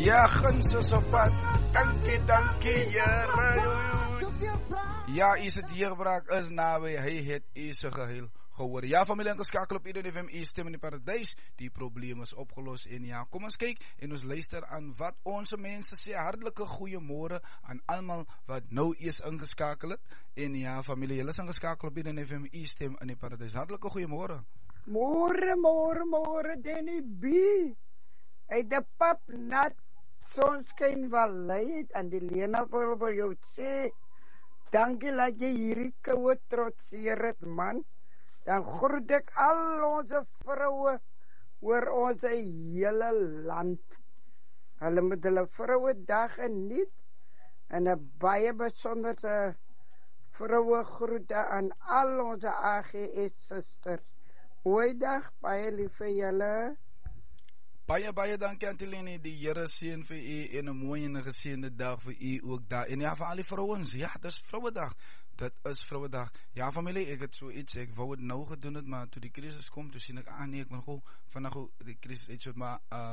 Ja, gunste so pad. Dankie, Here. Ja, is het deurbraak is naby, hy het is geheel gehoor. Ja, familie ingeskakel op Eden FM, stem in die paradys. Die probleem is opgelos en ja, kom ons kyk en ons luister aan wat onze mense sê. Hartlike goeiemôre aan almal wat nou eens ingeskakel het. En ja, familie, julle is ingeskakel op Eden FM, stem in die paradys. Hartlike goeiemôre. Môre, Danny B. Uit die pap nat sonskyn vallei en die Lena vir jou sê, dankie dat jy hierdie koue trotseer het, man. Dan groet ek al onze vroue oor ons hele land. Hulle moet hulle vrouedag geniet en 'n baie besondere vroue groete aan al onze AGS susters. Goeiedag, baie lief vir julle. Baie dankie Antilene, die Here seën vir u en 'n mooi en 'n geseënde dag vir u ook daar. En ja, vir al die vrouens, ja, dis Vrouedag. Dit is Vrouedag. Ja, familie, ek het so iets, ek wou dit nou gedoen het, maar toe die krisis kom, toe sien ek nee, ek moet gou vinnig die krisis uitsoek, maar